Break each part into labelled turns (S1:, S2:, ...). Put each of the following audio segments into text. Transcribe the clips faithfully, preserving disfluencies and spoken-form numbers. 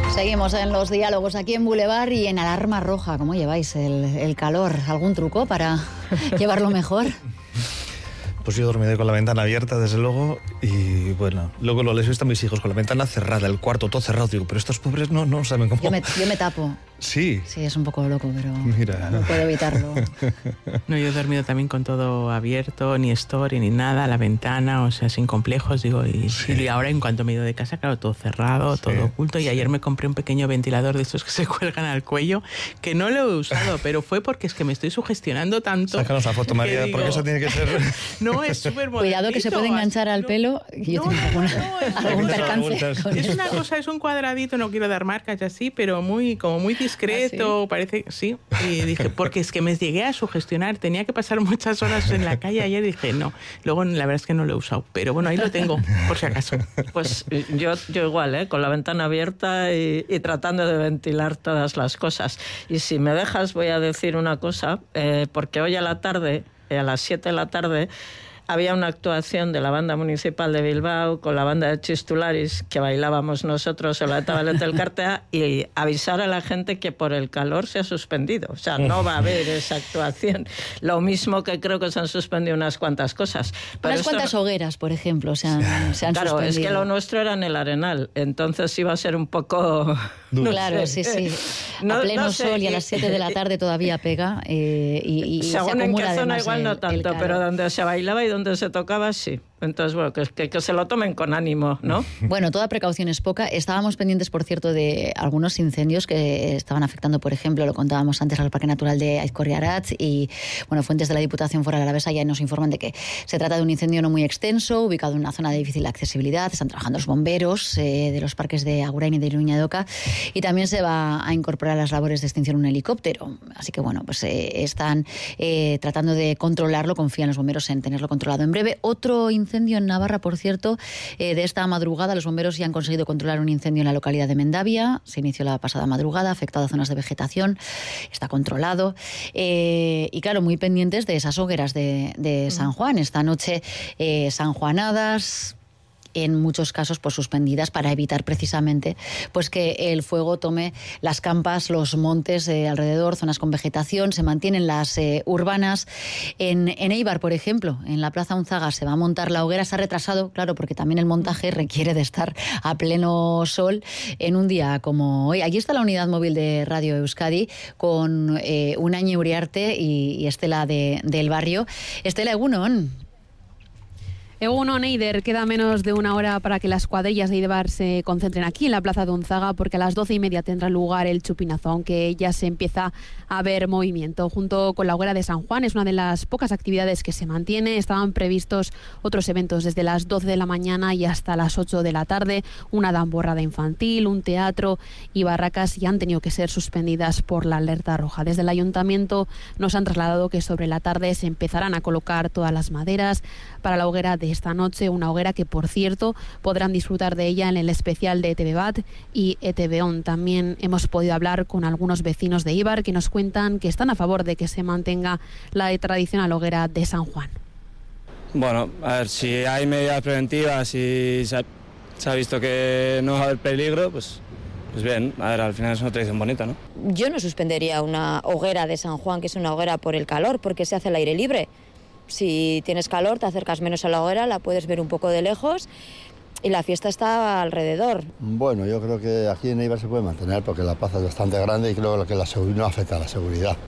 S1: Seguimos en los diálogos aquí en Boulevard y en Alarma Roja. ¿Cómo lleváis el, el calor? ¿Algún truco para llevarlo mejor?
S2: Pues yo he dormido con la ventana abierta, desde luego, y bueno, luego lo les he visto a mis hijos con la ventana cerrada, el cuarto todo cerrado, digo, pero estos pobres no, no saben cómo...
S1: Yo me, yo me tapo.
S2: Sí.
S1: Sí, es un poco loco, pero
S2: Mira.
S1: no puedo evitarlo.
S3: No, yo he dormido también con todo abierto, ni story, ni nada, la ventana, o sea, sin complejos, digo, y, sí. y ahora en cuanto me he ido de casa, claro, todo cerrado, sí. todo oculto, y sí. ayer me compré un pequeño ventilador de estos que se cuelgan al cuello, que no lo he usado, pero fue porque es que me estoy sugestionando tanto.
S2: Sácanos la foto, María, digo, porque eso tiene que ser...
S3: No, es súper bonito.
S1: Cuidado que se puede enganchar al pelo, y yo
S3: no,
S1: tengo
S3: no,
S1: alguna,
S3: no, es,
S1: algún percance.
S3: Es una cosa, es un cuadradito, no quiero dar marcas y así, pero muy, como muy discreto. ¿Ah, sí? Parece, sí, y dije, porque es que me llegué a sugestionar, tenía que pasar muchas horas en la calle ayer y dije, no, luego la verdad es que no lo he usado, pero bueno, ahí lo tengo, por si acaso.
S4: Pues yo, yo igual, ¿eh? Con la ventana abierta y, y tratando de ventilar todas las cosas. Y si me dejas voy a decir una cosa, eh, porque hoy a la tarde, eh, a las siete de la tarde, había una actuación de la banda municipal de Bilbao con la banda de Chistularis que bailábamos nosotros en la tabaleta del Cartea y avisar a la gente que por el calor se ha suspendido. O sea, no va a haber esa actuación. Lo mismo que creo que se han suspendido unas cuantas cosas.
S1: Pero unas cuantas no... hogueras, por ejemplo, se han, se han
S4: claro,
S1: suspendido. Claro,
S4: es que lo nuestro era en el Arenal, entonces iba a ser un poco...
S1: No claro, sé. sí, sí. No, a pleno no sé. sol y a las siete de la tarde todavía pega eh, y, y
S4: según
S1: se acumula
S4: en qué zona igual
S1: el,
S4: no tanto, pero donde se bailaba y donde se tocaba sí. Entonces, bueno, que, que, que se lo tomen con ánimo, ¿no?
S1: Bueno, toda precaución es poca. Estábamos pendientes, por cierto, de algunos incendios que estaban afectando, por ejemplo, lo contábamos antes, al Parque Natural de Aizkorriaratz y, bueno, fuentes de la Diputación Foral Alavesa ya nos informan de que se trata de un incendio no muy extenso, ubicado en una zona de difícil accesibilidad. Están trabajando los bomberos eh, de los parques de Agurain y de Iruña de Oca y también se va a incorporar a las labores de extinción un helicóptero. Así que, bueno, pues eh, están eh, tratando de controlarlo, confían los bomberos en tenerlo controlado en breve. Otro incendio Incendio en Navarra, por cierto, eh, de esta madrugada. Los bomberos ya han conseguido controlar un incendio en la localidad de Mendavia. Se inició la pasada madrugada, afectado a zonas de vegetación. Está controlado. Eh, y claro, muy pendientes de esas hogueras de, de San Juan. Esta noche, eh, sanjuanadas, en muchos casos pues suspendidas para evitar precisamente pues que el fuego tome las campas, los montes eh, alrededor, zonas con vegetación. Se mantienen las eh, urbanas. En, en Eibar, por ejemplo, en la Plaza Unzaga se va a montar la hoguera. Se ha retrasado, claro, porque también el montaje requiere de estar a pleno sol en un día como hoy. Allí está la unidad móvil de Radio Euskadi con eh, Unañe Uriarte y, y Estela de, del Barrio. Estela, egunon.
S5: Egunon, Eider, queda menos de una hora para que las cuadrillas de Eibar se concentren aquí en la Plaza de Unzaga, porque a las doce y media tendrá lugar el chupinazo, aunque ya se empieza a ver movimiento. Junto con la hoguera de San Juan, es una de las pocas actividades que se mantiene. Estaban previstos otros eventos desde las doce de la mañana y hasta las ocho de la tarde, una damborrada infantil, un teatro y barracas, y han tenido que ser suspendidas por la alerta roja. Desde el ayuntamiento nos han trasladado que sobre la tarde se empezarán a colocar todas las maderas para la hoguera de esta noche, una hoguera que, por cierto, podrán disfrutar de ella en el especial de E T V Bat y E T V On. También hemos podido hablar con algunos vecinos de Eibar que nos cuentan que están a favor de que se mantenga la tradicional hoguera de San Juan.
S6: Bueno, a ver, si hay medidas preventivas y se ha, se ha visto que no va a haber peligro, pues... Pues bien, a ver, al final es una tradición bonita, ¿no?
S7: Yo no suspendería una hoguera de San Juan, que es una hoguera por el calor, porque se hace al aire libre. Si tienes calor, te acercas menos a la hoguera, la puedes ver un poco de lejos y la fiesta está alrededor.
S8: Bueno, yo creo que aquí en Eibar se puede mantener porque la plaza es bastante grande y creo que la no afecta a la seguridad.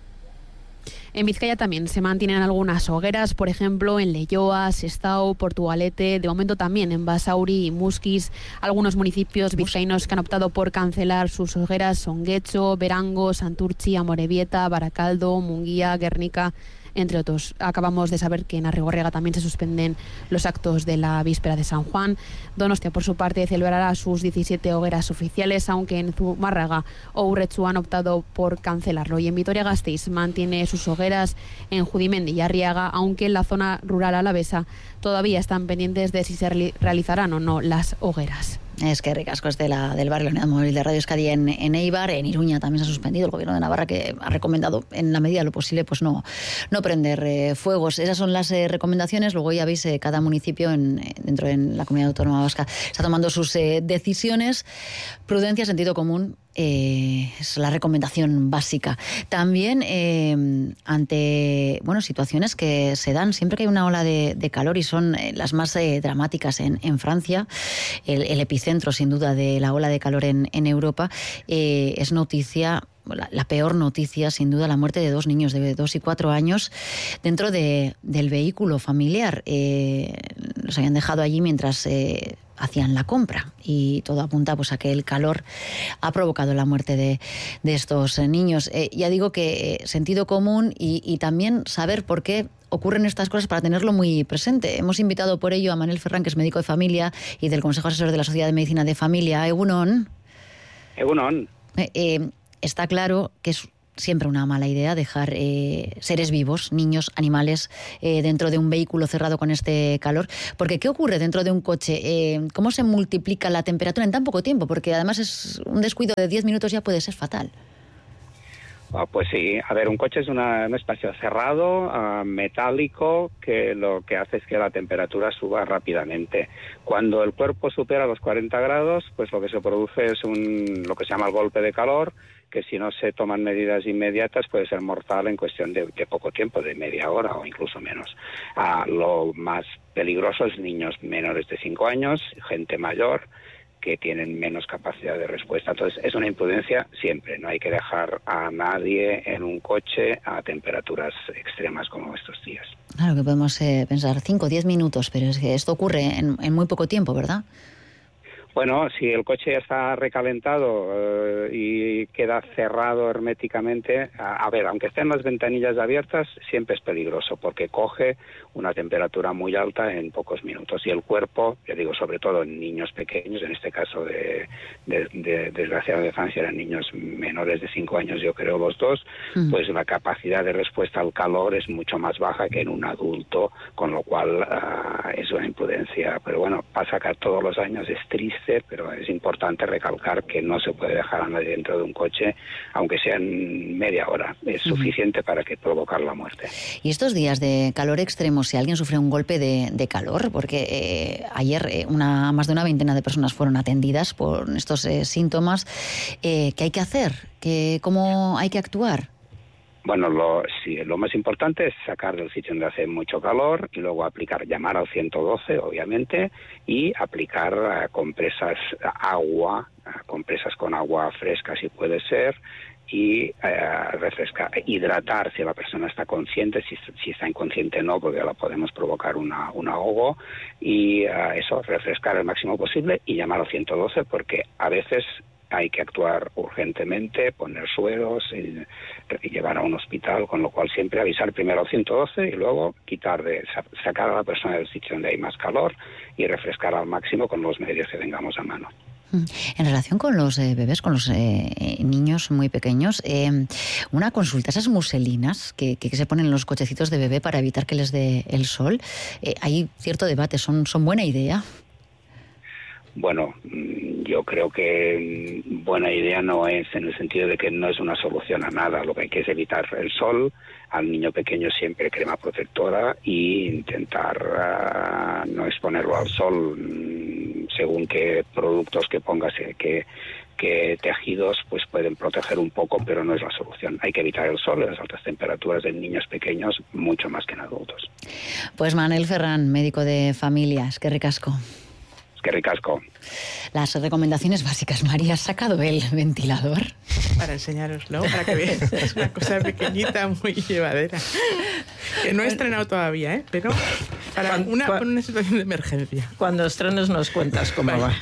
S5: En Vizcaya también se mantienen algunas hogueras, por ejemplo en Leioa, Sestao, Portugalete, de momento también en Basauri y Muskiz. Algunos municipios vizcaínos que han optado por cancelar sus hogueras son Guecho, Berango, Santurtzi, Amorebieta, Baracaldo, Munguía, Guernica, entre otros. Acabamos de saber que en Arrigorriaga también se suspenden los actos de la víspera de San Juan. Donostia, por su parte, celebrará sus diecisiete hogueras oficiales, aunque en Zumárraga o Urretxu han optado por cancelarlo. Y en Vitoria-Gasteiz mantiene sus hogueras en Judimendi y Arriaga, aunque en la zona rural alavesa todavía están pendientes de si se realizarán o no las hogueras.
S1: Es que ricasco es de la, del barrio Unidad Móvil de Radio Euskadi en, en Eibar. En Iruña también se ha suspendido. El gobierno de Navarra, que ha recomendado en la medida de lo posible pues no, no prender eh, fuegos. Esas son las eh, recomendaciones. Luego ya veis, eh, cada municipio en, dentro de la Comunidad Autónoma Vasca está tomando sus eh, decisiones. Prudencia, sentido común. Eh, es la recomendación básica. También eh, ante bueno situaciones que se dan siempre que hay una ola de, de calor, y son eh, las más eh, dramáticas en, en Francia, el, el epicentro sin duda de la ola de calor en, en Europa, eh, es noticia, la, la peor noticia sin duda, la muerte de dos niños de dos y cuatro años dentro de, del vehículo familiar. Eh, los habían dejado allí mientras eh, hacían la compra, y todo apunta pues a que el calor ha provocado la muerte de, de estos niños. Eh, ya digo que eh, sentido común y, y también saber por qué ocurren estas cosas para tenerlo muy presente. Hemos invitado por ello a Manel Ferrán, que es médico de familia y del Consejo Asesor de la Sociedad de Medicina de Familia. Egunon.
S9: Egunon.
S1: Eh, eh, está claro que es siempre una mala idea dejar eh, seres vivos, niños, animales, eh, dentro de un vehículo cerrado con este calor. Porque ¿qué ocurre dentro de un coche? Eh, ¿Cómo se multiplica la temperatura en tan poco tiempo? Porque además es un descuido de diez minutos ya puede ser fatal.
S9: Oh, pues sí, a ver, un coche es una, un espacio cerrado, uh, metálico, que lo que hace es que la temperatura suba rápidamente. Cuando el cuerpo supera los cuarenta grados, pues lo que se produce es un, lo que se llama el golpe de calor, que si no se toman medidas inmediatas puede ser mortal en cuestión de, de poco tiempo, de media hora o incluso menos. Uh, lo más peligroso es niños menores de cinco años, gente mayor, que tienen menos capacidad de respuesta. Entonces, es una imprudencia siempre. No hay que dejar a nadie en un coche a temperaturas extremas como estos días.
S1: Claro que podemos eh, pensar cinco o diez minutos, pero es que esto ocurre en, en muy poco tiempo, ¿verdad?
S9: Bueno, si el coche ya está recalentado eh, y queda cerrado herméticamente, a, a ver, aunque estén las ventanillas abiertas, siempre es peligroso porque coge una temperatura muy alta en pocos minutos. Y el cuerpo, yo digo sobre todo en niños pequeños, en este caso de, de, de desgraciada infancia eran niños menores de cinco años, yo creo los dos, mm. pues la capacidad de respuesta al calor es mucho más baja que en un adulto, con lo cual uh, es una imprudencia. Pero bueno, pasa acá todos los años, es triste, pero es importante recalcar que no se puede dejar a nadie dentro de un coche, aunque sea en media hora. Es uh-huh. suficiente para que provocar la muerte.
S1: Y estos días de calor extremo, si alguien sufre un golpe de, de calor, porque eh, ayer eh, una, más de una veintena de personas fueron atendidas por estos eh, síntomas, eh, ¿qué hay que hacer? ¿Qué, ¿Cómo hay que actuar?
S9: Bueno, lo, sí, lo más importante es sacar del sitio donde hace mucho calor y luego aplicar, llamar al ciento doce, obviamente, y aplicar uh, compresas, uh, agua, uh, compresas con agua fresca si puede ser, y uh, refrescar, hidratar si la persona está consciente, si, si está inconsciente no, porque la podemos provocar una, un ahogo, y uh, eso, refrescar el máximo posible y llamar al ciento doce, porque a veces hay que actuar urgentemente, poner sueros y, y llevar a un hospital, con lo cual siempre avisar primero al ciento doce y luego quitar de sacar a la persona del sitio donde hay más calor y refrescar al máximo con los medios que tengamos a mano.
S1: En relación con los eh, bebés, con los eh, niños muy pequeños, eh, una consulta, esas muselinas que, que se ponen en los cochecitos de bebé para evitar que les dé el sol, eh, hay cierto debate, ¿son, son buena idea?
S9: Bueno, yo creo que buena idea no es, en el sentido de que no es una solución a nada. Lo que hay que es evitar el sol, al niño pequeño siempre crema protectora e intentar uh, no exponerlo al sol, según qué productos que pongas, que, que tejidos pues pueden proteger un poco, pero no es la solución. Hay que evitar el sol y las altas temperaturas en niños pequeños, mucho más que en adultos.
S1: Pues Manel Ferrán, médico de familia, es que ricasco.
S9: Que ricasco.
S1: Las recomendaciones básicas. María, ¿has sacado el ventilador?
S3: Para enseñároslo, para que veáis. Es una cosa pequeñita, muy llevadera. Que no he estrenado todavía, ¿eh? Pero para una, para una situación de emergencia.
S4: Cuando estrenes nos cuentas cómo va.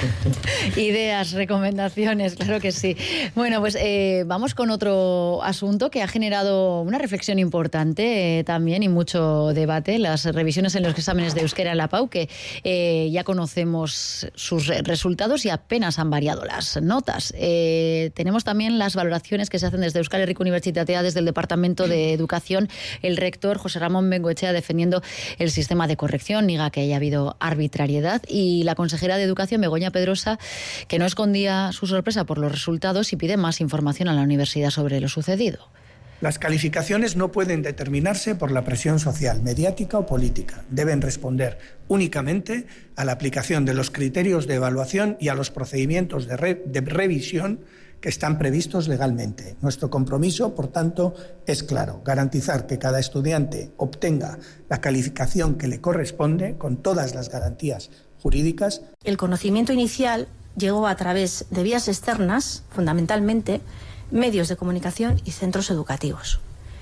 S1: Ideas, recomendaciones, claro que sí. Bueno, pues eh, vamos con otro asunto que ha generado una reflexión importante eh, también y mucho debate. Las revisiones en los exámenes de euskera en la Pau, que eh, ya conocemos sus resultados y apenas han variado las notas. Eh, tenemos también las valoraciones que se hacen desde Euskal Herriko Unibertsitatea, desde el Departamento de Educación, el rector José Ramón Bengoechea defendiendo el sistema sistema de corrección, niega que haya habido arbitrariedad, y la consejera de Educación, Begoña Pedrosa, que no escondía su sorpresa por los resultados y pide más información a la universidad sobre lo sucedido.
S10: Las calificaciones no pueden determinarse por la presión social, mediática o política. Deben responder únicamente a la aplicación de los criterios de evaluación y a los procedimientos de, re- de revisión que están previstos legalmente. Nuestro compromiso, por tanto, es claro: garantizar que cada estudiante obtenga la calificación que le corresponde con todas las garantías jurídicas.
S11: El conocimiento inicial llegó a través de vías externas, fundamentalmente medios de comunicación y centros educativos.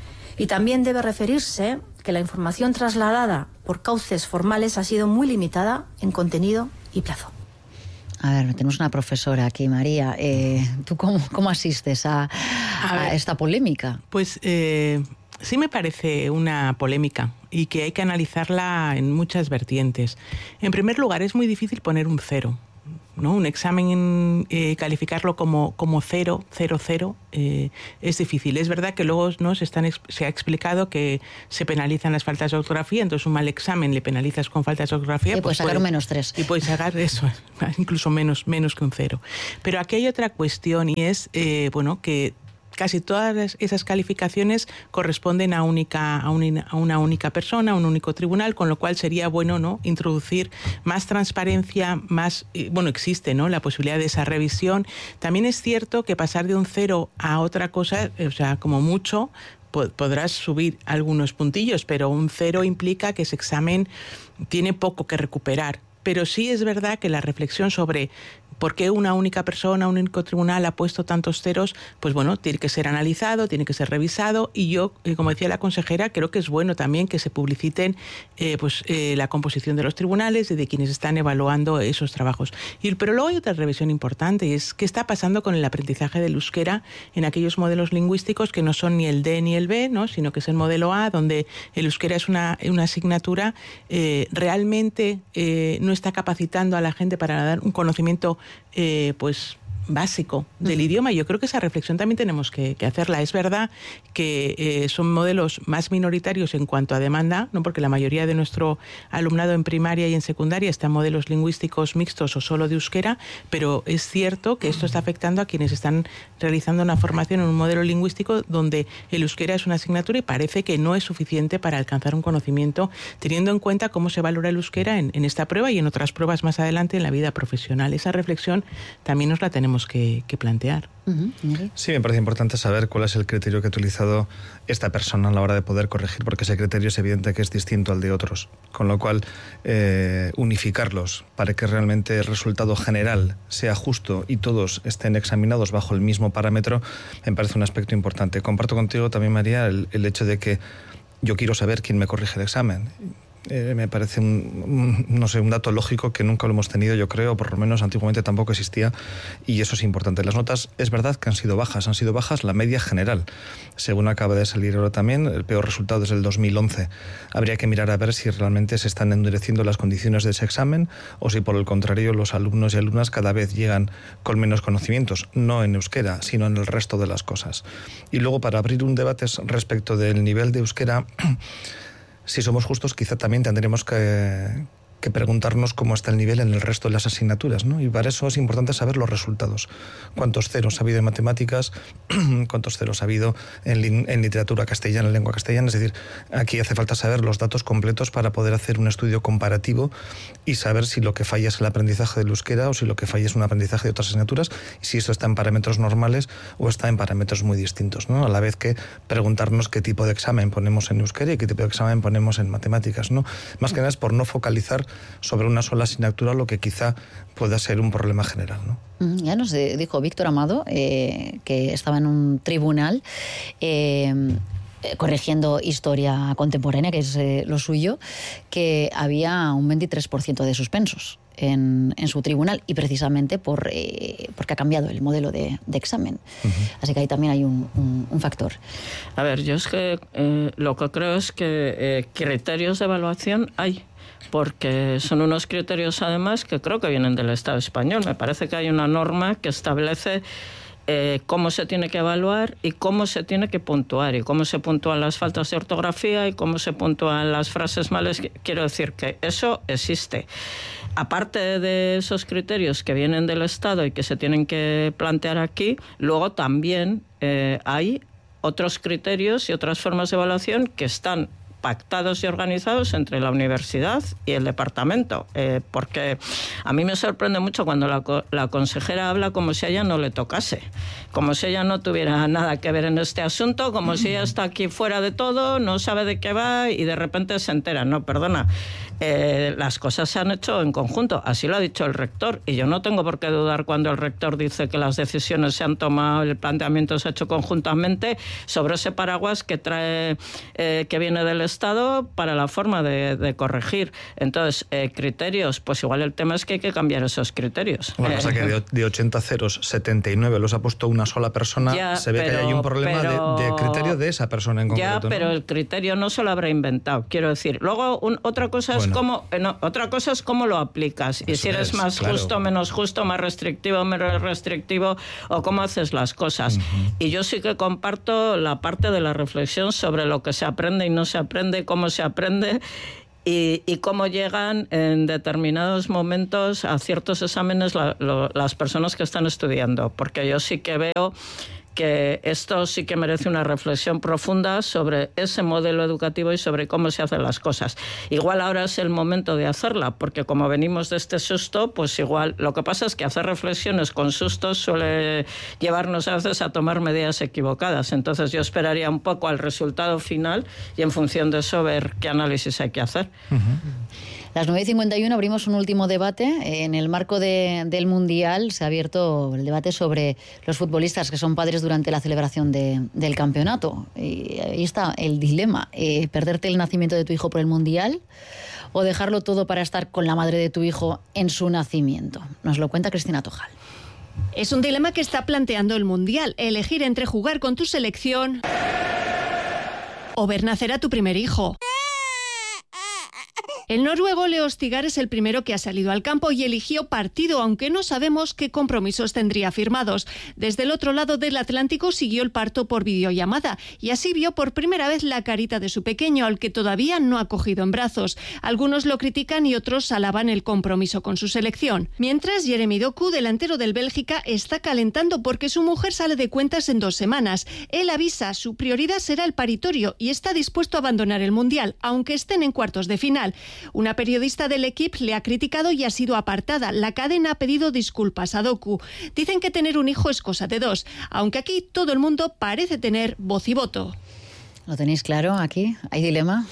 S11: Y también debe referirse que la información trasladada por cauces formales ha sido muy limitada en contenido y plazo.
S1: A ver, tenemos una profesora aquí, María. Eh, ¿Tú cómo, cómo asistes a, a, a esta polémica?
S3: Pues eh, sí me parece una polémica y que hay que analizarla en muchas vertientes. En primer lugar, es muy difícil poner un cero, ¿no? Un examen, eh, calificarlo como, como cero, cero, cero, eh, es difícil. Es verdad que luego, ¿no?, se, están, se ha explicado que se penalizan las faltas de ortografía, entonces un mal examen le penalizas con faltas de ortografía.
S1: Y pues puedes sacar un menos tres.
S3: Y puedes sacar eso, incluso menos, menos que un cero. Pero aquí hay otra cuestión, y es, eh, bueno, que casi todas esas calificaciones corresponden a, única, a, una, a una única persona, a un único tribunal, con lo cual sería bueno, ¿no?, introducir más transparencia, más, bueno, existe, ¿no?, la posibilidad de esa revisión. También es cierto que pasar de un cero a otra cosa, o sea, como mucho, podrás subir algunos puntillos, pero un cero implica que ese examen tiene poco que recuperar. Pero sí es verdad que la reflexión sobre por qué una única persona, un único tribunal ha puesto tantos ceros, pues bueno, tiene que ser analizado, tiene que ser revisado, y yo, como decía la consejera, creo que es bueno también que se publiciten eh, pues, eh, la composición de los tribunales y de quienes están evaluando esos trabajos. Y, pero luego hay otra revisión importante, y es qué está pasando con el aprendizaje del euskera en aquellos modelos lingüísticos que no son ni el D ni el B, ¿no?, sino que es el modelo A, donde el euskera es una, una asignatura eh, realmente eh, no está capacitando a la gente para dar un conocimiento eh, pues básico del uh-huh. idioma. Yo creo que esa reflexión también tenemos que, que hacerla. Es verdad que eh, son modelos más minoritarios en cuanto a demanda, ¿no?, porque la mayoría de nuestro alumnado en primaria y en secundaria está en modelos lingüísticos mixtos o solo de euskera, pero es cierto que esto está afectando a quienes están realizando una formación en un modelo lingüístico donde el euskera es una asignatura y parece que no es suficiente para alcanzar un conocimiento, teniendo en cuenta cómo se valora el euskera en, en esta prueba y en otras pruebas más adelante en la vida profesional. Esa reflexión también nos la tenemos Que, que plantear.
S1: Uh-huh.
S2: Sí, me parece importante saber cuál es el criterio que ha utilizado esta persona a la hora de poder corregir, porque ese criterio es evidente que es distinto al de otros, con lo cual eh, unificarlos para que realmente el resultado general sea justo y todos estén examinados bajo el mismo parámetro me parece un aspecto importante. Comparto contigo también, María, el, el hecho de que yo quiero saber quién me corrige el examen. Eh, me parece un, un, no sé, un dato lógico que nunca lo hemos tenido, yo creo, por lo menos antiguamente tampoco existía, y eso es importante. Las notas es verdad que han sido bajas, han sido bajas la media general, según acaba de salir ahora también, el peor resultado es el dos mil once. Habría que mirar a ver si realmente se están endureciendo las condiciones de ese examen o si por el contrario los alumnos y alumnas cada vez llegan con menos conocimientos, no en euskera, sino en el resto de las cosas. Y luego, para abrir un debate respecto del nivel de euskera, si somos justos, quizá también tendremos que, que preguntarnos cómo está el nivel en el resto de las asignaturas, ¿no? Y para eso es importante saber los resultados. ¿Cuántos ceros ha habido en matemáticas? ¿Cuántos ceros ha habido en, en literatura castellana, en lengua castellana? Es decir, aquí hace falta saber los datos completos para poder hacer un estudio comparativo y saber si lo que falla es el aprendizaje del euskera o si lo que falla es un aprendizaje de otras asignaturas, y si esto está en parámetros normales o está en parámetros muy distintos, ¿no? A la vez que preguntarnos qué tipo de examen ponemos en euskera y qué tipo de examen ponemos en matemáticas, ¿no? Más que nada es por no focalizar sobre una sola asignatura, lo que quizá pueda ser un problema general, ¿no?
S1: Ya nos dijo Víctor Amado, eh, que estaba en un tribunal eh, corrigiendo historia contemporánea, que es eh, lo suyo, que había un veintitrés por ciento de suspensos en, en su tribunal, y precisamente por eh, porque ha cambiado el modelo de, de examen. Uh-huh. Así que ahí también hay un, un, un factor.
S4: A ver, yo es que eh, lo que creo es que eh, criterios de evaluación hay, porque son unos criterios además que creo que vienen del Estado español. Me parece que hay una norma que establece eh, cómo se tiene que evaluar y cómo se tiene que puntuar, y cómo se puntúan las faltas de ortografía y cómo se puntúan las frases malas. Quiero decir que eso existe. Aparte de esos criterios que vienen del Estado y que se tienen que plantear aquí, luego también eh, hay otros criterios y otras formas de evaluación que están pactados y organizados entre la universidad y el departamento, eh, porque a mí me sorprende mucho cuando la, la consejera habla como si a ella no le tocase, como si ella no tuviera nada que ver en este asunto, como si ella está aquí fuera de todo, no sabe de qué va y de repente se entera. No, perdona, eh, las cosas se han hecho en conjunto, así lo ha dicho el rector, y yo no tengo por qué dudar cuando el rector dice que las decisiones se han tomado, el planteamiento se ha hecho conjuntamente sobre ese paraguas que trae, eh, que viene del Estado para la forma de, de corregir. Entonces, eh, criterios, pues igual el tema es que hay que cambiar esos criterios.
S2: Una
S4: eh,
S2: cosa que de, de ochenta ceros, setenta y nueve los ha puesto una sola persona,
S4: ya,
S2: se ve
S4: pero,
S2: que hay un problema
S4: pero,
S2: de, de criterio de esa persona en concreto.
S4: Ya, pero
S2: ¿no?
S4: el criterio no se lo habrá inventado, quiero decir. Luego, un, otra cosa es
S2: bueno.
S4: cómo eh, no, otra cosa es cómo lo aplicas. Y
S2: Eso
S4: si eres
S2: es,
S4: más
S2: claro.
S4: justo, menos justo, más restrictivo, menos restrictivo, o cómo haces las cosas. Uh-huh. Y yo sí que comparto la parte de la reflexión sobre lo que se aprende y no se aprende, cómo se aprende, Y, y cómo llegan en determinados momentos a ciertos exámenes la, lo, las personas que están estudiando, porque yo sí que veo que esto sí que merece una reflexión profunda sobre ese modelo educativo y sobre cómo se hacen las cosas. Igual ahora es el momento de hacerla, porque como venimos de este susto, pues igual lo que pasa es que hacer reflexiones con sustos suele llevarnos a veces a tomar medidas equivocadas. Entonces yo esperaría un poco al resultado final y en función de eso ver qué análisis hay que hacer.
S2: Uh-huh.
S1: Las nueve y cincuenta y uno abrimos un último debate. En el marco de, del Mundial se ha abierto el debate sobre los futbolistas que son padres durante la celebración de, del campeonato. Y ahí está el dilema. Eh, ¿Perderte el nacimiento de tu hijo por el Mundial o dejarlo todo para estar con la madre de tu hijo en su nacimiento? Nos lo cuenta Cristina Tojal.
S12: Es un dilema que está planteando el Mundial. Elegir entre jugar con tu selección o ver nacer a tu primer hijo. El noruego Leo Stigar es el primero que ha salido al campo y eligió partido, aunque no sabemos qué compromisos tendría firmados. Desde el otro lado del Atlántico siguió el parto por videollamada y así vio por primera vez la carita de su pequeño, al que todavía no ha cogido en brazos. Algunos lo critican y otros alaban el compromiso con su selección. Mientras, Jeremy Doku, delantero del Bélgica, está calentando porque su mujer sale de cuentas en dos semanas. Él avisa, su prioridad será el paritorio y está dispuesto a abandonar el Mundial, aunque estén en cuartos de final. Una periodista del equipo le ha criticado y ha sido apartada. La cadena ha pedido disculpas a Doku. Dicen que tener un hijo es cosa de dos, aunque aquí todo el mundo parece tener voz y voto.
S1: ¿Lo tenéis claro aquí? ¿Hay dilema?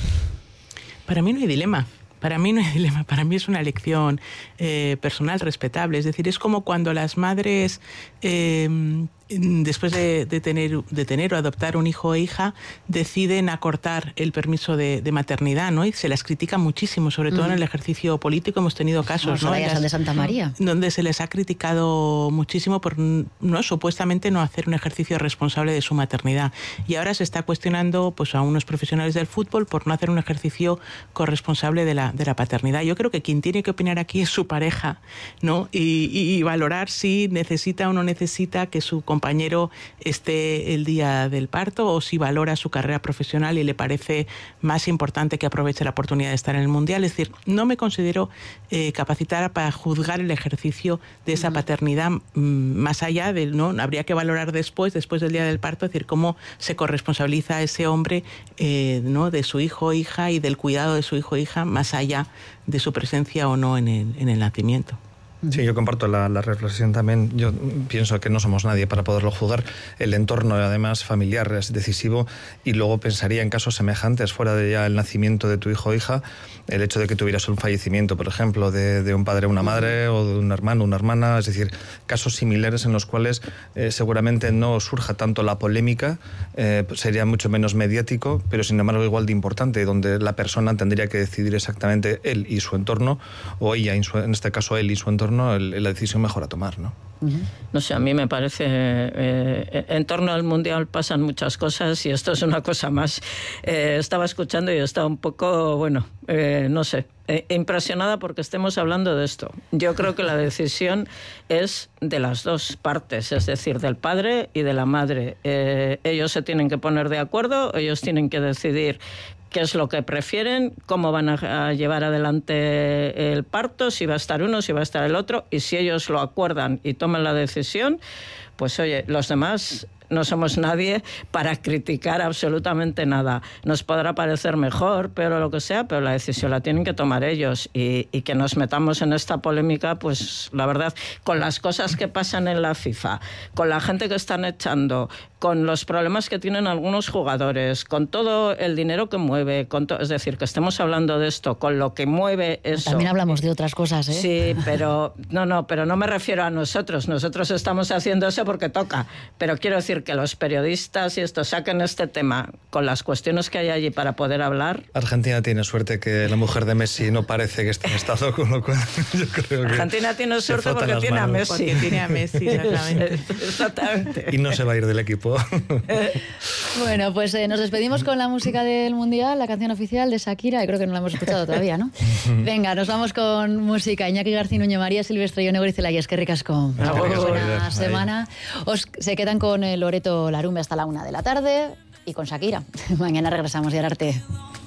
S3: Para mí no hay dilema. Para mí no hay dilema, para mí es una elección eh, personal respetable. Es decir, es como cuando las madres, eh, después de, de, tener, de tener o adoptar un hijo o hija, deciden acortar el permiso de, de maternidad, ¿no? Y se las critica muchísimo, sobre todo mm. en el ejercicio político. Hemos tenido casos,
S1: ¿no?
S3: ¿no?
S1: Las, de Santa María.
S3: Donde se les ha criticado muchísimo por, no, supuestamente no hacer un ejercicio responsable de su maternidad. Y ahora se está cuestionando, pues, a unos profesionales del fútbol por no hacer un ejercicio corresponsable de la de la paternidad. Yo creo que quien tiene que opinar aquí es su pareja, ¿no? Y, y, y valorar si necesita o no necesita que su compañero esté el día del parto, o si valora su carrera profesional y le parece más importante que aproveche la oportunidad de estar en el Mundial. Es decir, no me considero eh, capacitada para juzgar el ejercicio de esa uh-huh. paternidad mm, más allá de, ¿no? Habría que valorar después, después del día del parto, es decir, cómo se corresponsabiliza a ese hombre, eh, ¿no? de su hijo o hija y del cuidado de su hijo o hija, más allá de su presencia o no en el, en el nacimiento.
S2: Sí, yo comparto la, la reflexión también. Yo pienso que no somos nadie para poderlo juzgar. El entorno, además, familiar es decisivo, y luego pensaría en casos semejantes, fuera de ya el nacimiento de tu hijo o hija, el hecho de que tuvieras un fallecimiento, por ejemplo, de, de un padre o una madre, o de un hermano, una hermana, es decir, casos similares en los cuales eh, seguramente no surja tanto la polémica, eh, sería mucho menos mediático, pero sin embargo igual de importante, donde la persona tendría que decidir exactamente él y su entorno, o ella, en, su, en este caso él y su entorno, entorno el, la decisión mejor a tomar, ¿no?
S4: No sé, a mí me parece, eh, en torno al Mundial pasan muchas cosas y esto es una cosa más. Eh, estaba escuchando y estaba un poco, bueno, eh, no sé, eh, impresionada porque estemos hablando de esto. Yo creo que la decisión es de las dos partes, es decir, del padre y de la madre. Eh, ellos se tienen que poner de acuerdo, ellos tienen que decidir qué es lo que prefieren, cómo van a, a llevar adelante el parto, si va a estar uno, si va a estar el otro, y si ellos lo acuerdan y toman la decisión, pues oye, los demás no somos nadie para criticar absolutamente nada. Nos podrá parecer mejor, pero lo que sea, pero la decisión la tienen que tomar ellos, y, y que nos metamos en esta polémica, pues la verdad, con las cosas que pasan en la FIFA, con la gente que están echando, con los problemas que tienen algunos jugadores, con todo el dinero que mueve, con to- es decir, que estemos hablando de esto, con lo que mueve eso.
S1: También hablamos de otras cosas, ¿eh?
S4: Sí, pero no, no, pero no me refiero a nosotros. Nosotros estamos haciendo eso porque toca, pero quiero decir que los periodistas y esto saquen este tema con las cuestiones que hay allí para poder hablar.
S2: Argentina tiene suerte que la mujer de Messi no parece que esté en estado, con lo cual yo creo que
S4: Argentina tiene suerte porque tiene a Messi.
S3: Porque tiene a Messi, exactamente.
S4: Exactamente.
S2: Y no se va a ir del equipo.
S1: Bueno, pues eh, nos despedimos con la música del Mundial, la canción oficial de Shakira, y creo que no la hemos escuchado todavía, ¿no? Venga, nos vamos con música. Iñaki García Nuño, María Silvestre, Yone Gorizelaia, es que ricasco. Buena semana. Os se quedan con el Loreto Larumbe hasta la una de la tarde y con Shakira. Mañana regresamos, Yararte.